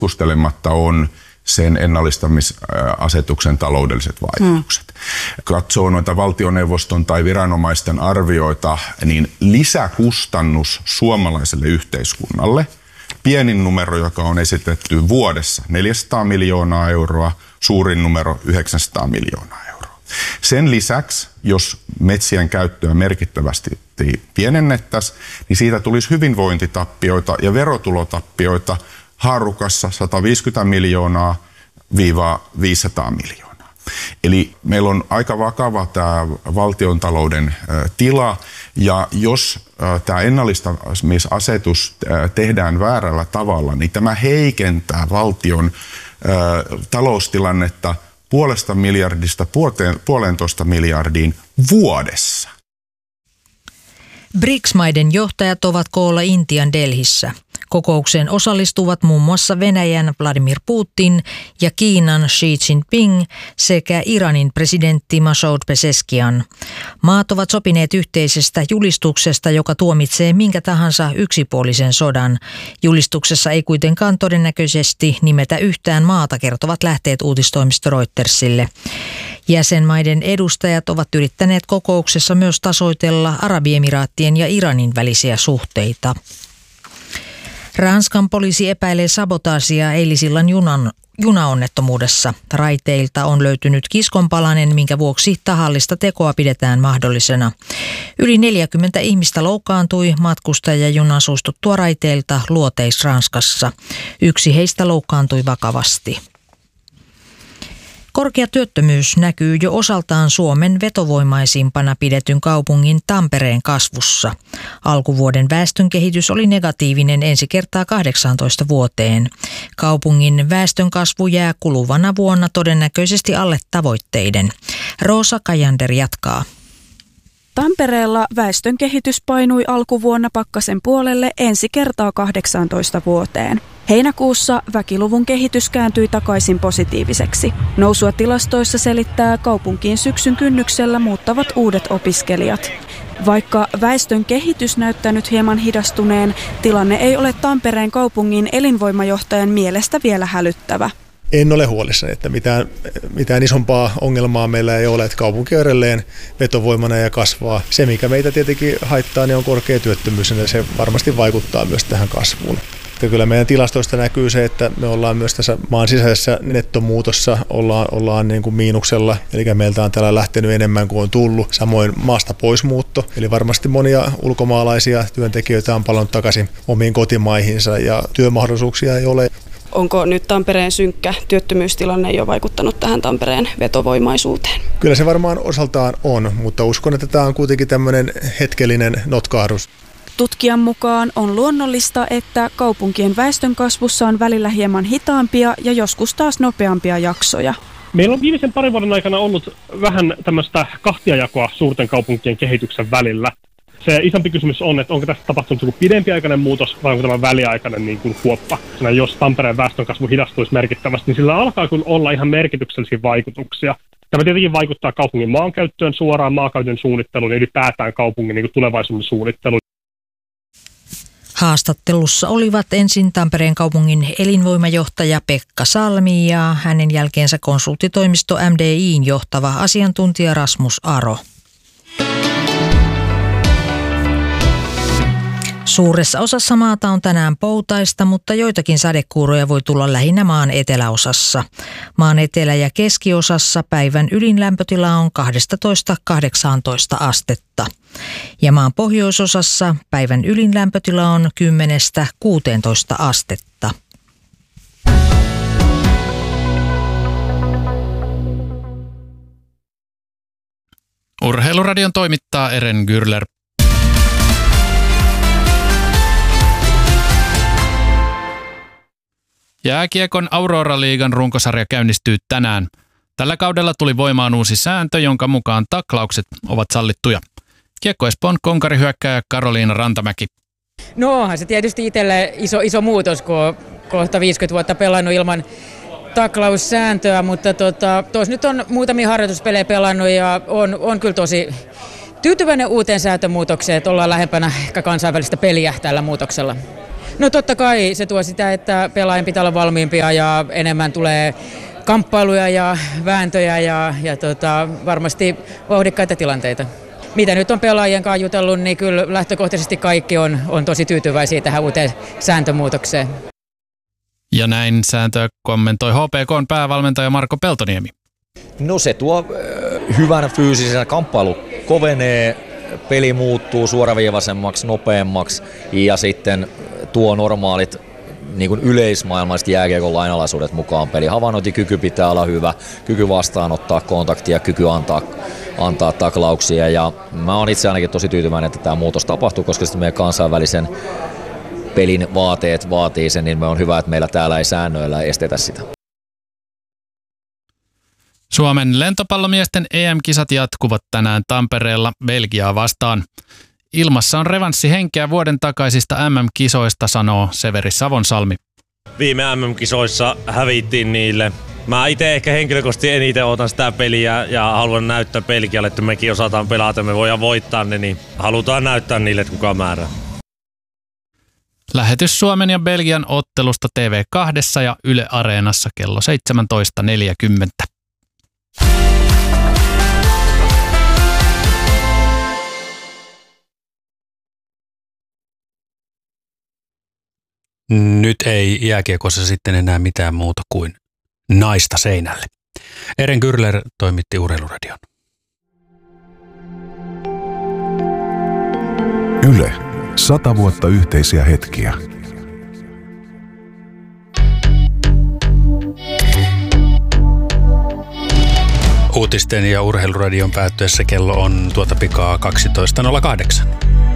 keskustelematta on sen ennallistamisasetuksen taloudelliset vaikutukset. Katsoo noita valtioneuvoston tai viranomaisten arvioita, niin lisäkustannus suomalaiselle yhteiskunnalle, pienin numero, joka on esitetty vuodessa, 400 miljoonaa euroa, suurin numero 900 miljoonaa euroa. Sen lisäksi, jos metsien käyttöä merkittävästi pienennettäisiin, niin siitä tulisi hyvinvointitappioita ja verotulotappioita haarukassa 150 miljoonaa - 500 miljoonaa. Eli meillä on aika vakava tämä valtiontalouden tila, ja jos tämä ennallistamisasetus tehdään väärällä tavalla, niin tämä heikentää valtion taloustilannetta 0,5 miljardista 1,5 miljardiin vuodessa. BRICS-maiden johtajat ovat koolla Intian Delhissä. Kokoukseen osallistuvat muun muassa Venäjän Vladimir Putin ja Kiinan Xi Jinping sekä Iranin presidentti Masoud Pezeshkian. Maat ovat sopineet yhteisestä julistuksesta, joka tuomitsee minkä tahansa yksipuolisen sodan. Julistuksessa ei kuitenkaan todennäköisesti nimetä yhtään maata, kertovat lähteet uutistoimisto Reutersille. Jäsenmaiden edustajat ovat yrittäneet kokouksessa myös tasoitella Arabiemiraattien ja Iranin välisiä suhteita. Ranskan poliisi epäilee sabotaasia eilisillan junaonnettomuudessa. Raiteilta on löytynyt kiskonpalanen, minkä vuoksi tahallista tekoa pidetään mahdollisena. Yli 40 ihmistä loukkaantui matkustajajunan suistuttua raiteilta Luoteis-Ranskassa. Yksi heistä loukkaantui vakavasti. Korkea työttömyys näkyy jo osaltaan Suomen vetovoimaisimpana pidetyn kaupungin Tampereen kasvussa. Alkuvuoden väestönkehitys oli negatiivinen ensi kertaa 18 vuoteen. Kaupungin väestönkasvu jää kuluvana vuonna todennäköisesti alle tavoitteiden. Roosa Kajander jatkaa. Tampereella väestönkehitys painui alkuvuonna pakkasen puolelle ensi kertaa 18 vuoteen. Heinäkuussa väkiluvun kehitys kääntyi takaisin positiiviseksi. Nousua tilastoissa selittää kaupunkiin syksyn kynnyksellä muuttavat uudet opiskelijat. Vaikka väestön kehitys näyttänyt hieman hidastuneen, tilanne ei ole Tampereen kaupungin elinvoimajohtajan mielestä vielä hälyttävä. En ole huolissani, että mitään isompaa ongelmaa meillä ei ole, että kaupunki on edelleen vetovoimana ja kasvaa. Se, mikä meitä tietenkin haittaa, niin on korkea työttömyys, ja se varmasti vaikuttaa myös tähän kasvuun. Ja kyllä meidän tilastoista näkyy se, että me ollaan myös tässä maan sisäisessä nettomuutossa, ollaan niin kuin miinuksella, eli meiltä on täällä lähtenyt enemmän kuin on tullut. Samoin maasta poismuutto, eli varmasti monia ulkomaalaisia työntekijöitä on palannut takaisin omiin kotimaihinsa ja työmahdollisuuksia ei ole. Onko nyt Tampereen synkkä työttömyystilanne jo vaikuttanut tähän Tampereen vetovoimaisuuteen? Kyllä se varmaan osaltaan on, mutta uskon, että tämä on kuitenkin tämmöinen hetkellinen notkahdus. Tutkijan mukaan on luonnollista, että kaupunkien väestönkasvussa on välillä hieman hitaampia ja joskus taas nopeampia jaksoja. Meillä on viimeisen parin vuoden aikana ollut vähän tämmöistä kahtiajakoa suurten kaupunkien kehityksen välillä. Se isompi kysymys on, että onko tässä tapahtunut joku pidempiaikainen muutos vai onko tämä väliaikainen niin kuin kuoppa. Jos Tampereen väestönkasvu hidastuisi merkittävästi, niin sillä alkaa kun olla ihan merkityksellisiä vaikutuksia. Tämä tietenkin vaikuttaa kaupungin maankäyttöön suoraan, maankäytön suunnitteluun ja ylipäätään kaupungin niin kuin tulevaisuuden suunnitteluun. Haastattelussa olivat ensin Tampereen kaupungin elinvoimajohtaja Pekka Salmi ja hänen jälkeensä konsulttitoimisto MDI:n johtava asiantuntija Rasmus Aro. Suuressa osassa maata on tänään poutaista, mutta joitakin sadekuuroja voi tulla lähinnä maan eteläosassa. Maan etelä- ja keskiosassa päivän ylin lämpötila on 12–18 astetta. Ja maan pohjoisosassa päivän ylin lämpötila on 10–16 astetta. Urheiluradion toimittaa Eren Gürler. Jääkiekon Aurora-liigan runkosarja käynnistyy tänään. Tällä kaudella tuli voimaan uusi sääntö, jonka mukaan taklaukset ovat sallittuja. Kiekko Espoon konkarihyökkääjä Karoliina Rantamäki. No onhan se tietysti itselle iso muutos, kun on kohta 50 vuotta pelannut ilman taklaussääntöä, mutta tuossa nyt on muutamia harjoituspelejä pelannut ja on kyllä tosi tyytyväinen uuteen sääntömuutokseen, että ollaan lähempänä ehkä kansainvälistä peliä tällä muutoksella. No totta kai se tuo sitä, että pelaajien pitää olla valmiimpia ja enemmän tulee kamppailuja ja vääntöjä ja varmasti vauhdikkaita tilanteita. Mitä nyt on pelaajien kanssa jutellut, niin kyllä lähtökohtaisesti kaikki on tosi tyytyväisiä tähän uuteen sääntömuutokseen. Ja näin sääntöä kommentoi HPK:n päävalmentaja Marko Peltoniemi. No se tuo hyvän fyysisen kamppailu kovenee, peli muuttuu suoraviivaisemmaksi, nopeammaksi ja sitten tuo normaalit niin kuin yleismaailmalliset jääkiekon lainalaisuudet mukaan peli. Havainnointikyky pitää olla hyvä, kyky vastaanottaa kontaktia, kyky antaa taklauksia ja mä oon itse ainakin tosi tyytyväinen, että tämä muutos tapahtuu, koska sitten meidän kansainvälisen pelin vaateet vaatii sen, niin me on hyvä, että meillä täällä ei säännöillä estetä sitä. Suomen lentopallomiesten EM-kisat jatkuvat tänään Tampereella Belgiaa vastaan. Ilmassa on revanssihenkeä vuoden takaisista MM-kisoista, sanoo Severi Savonsalmi. Viime MM-kisoissa hävittiin niille. Mä itse ehkä henkilökohtaisesti eniten otan sitä peliä ja haluan näyttää Belgialle, että mekin osataan pelata, me voidaan voittaa ne, niin halutaan näyttää niille, että kuka määrää. Lähetys Suomen ja Belgian ottelusta TV2 ja Yle Areenassa kello 17.40. Nyt ei jääkiekossa sitten enää mitään muuta kuin naista seinälle. Eren Kyrler toimitti Urheiluradion. Yle. 100 vuotta yhteisiä hetkiä. Uutisten ja Urheiluradion päättyessä kello on tuota pikaa 12.08.